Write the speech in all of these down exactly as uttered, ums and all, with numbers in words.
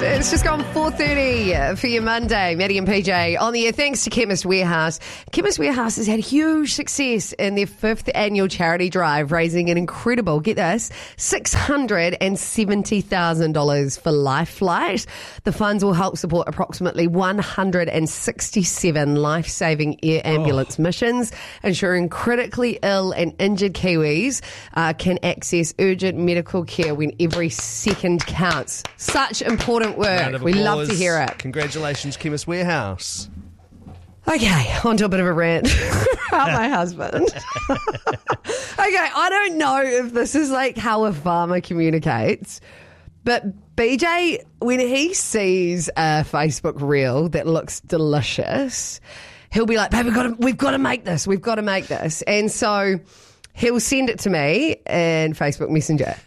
It's just gone four thirty for your Monday. Maddie and P J on the air. Thanks to Chemist Warehouse. Chemist Warehouse has had huge success in their fifth annual charity drive, raising an incredible, get this, six hundred seventy thousand dollars for Life Flight. The funds will help support approximately one hundred sixty-seven life-saving air ambulance oh. missions, ensuring critically ill and injured Kiwis uh, can access urgent medical care when every second counts. Such important work. We love to hear it. Congratulations, Chemist Warehouse. Okay, on to a bit of a rant about my husband. Okay, I don't know if this is like how a farmer communicates, but B J, when he sees a Facebook reel that looks delicious, he'll be like, babe, we've got to, we've got to make this. We've got to make this. And so he'll send it to me in Facebook Messenger.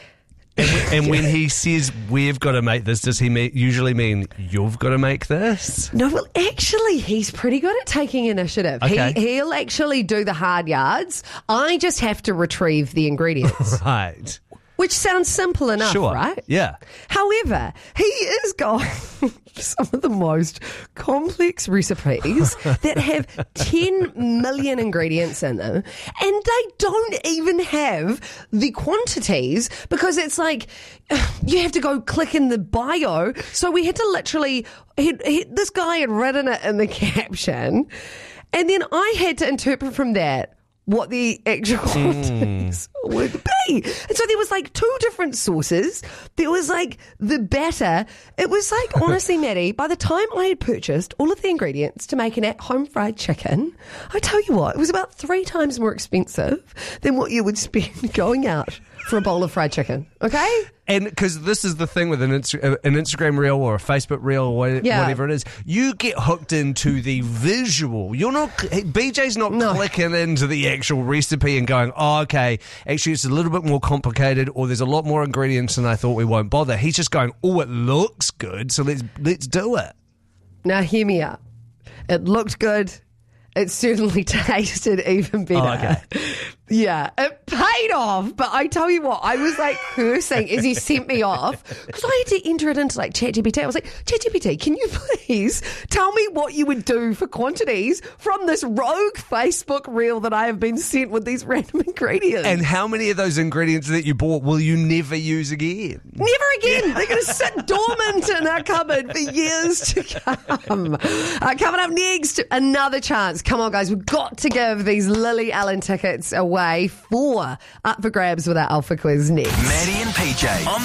And, w- and when he says we've got to make this, does he me- usually mean you've got to make this? No, well, actually, he's pretty good at taking initiative. Okay. He, he'll actually do the hard yards. I just have to retrieve the ingredients. Right. Which sounds simple enough, Sure. right? Yeah. However, he is going some of the most complex recipes that have ten million ingredients in them, and they don't even have the quantities because it's like you have to go click in the bio. So we had to literally, he, he, this guy had written it in the caption, and then I had to interpret from that what the actual quantities mm. would be. And so there was like two different sources. There was like the batter. It was like, honestly, Maddie, by the time I had purchased all of the ingredients to make an at-home fried chicken, I tell you what, it was about three times more expensive than what you would spend going out for a bowl of fried chicken. Okay? And because this is the thing with an, Insta- an Instagram reel or a Facebook reel or what, Yeah. whatever it is, you get hooked into the visual. You're not, B J's not No. clicking into the actual recipe and going, oh, okay, actually it's a little bit more complicated or there's a lot more ingredients than I thought, we won't bother. He's just going, oh, it looks good, so let's let's do it. Now, hear me out. It looked good. It certainly tasted even better. Oh, okay. Yeah, it paid off. But I tell you what, I was like cursing as he sent me off because I had to enter it into like ChatGPT. I was like, ChatGPT, can you please tell me what you would do for quantities from this rogue Facebook reel that I have been sent with these random ingredients? And how many of those ingredients that you bought will you never use again? Never again. They're going to sit dormant in our cupboard for years to come. Uh, coming up next, another chance. Come on, guys. We've got to give these Lily Allen tickets away. Four up for grabs with our Alpha Quiz next. Maddie and P J on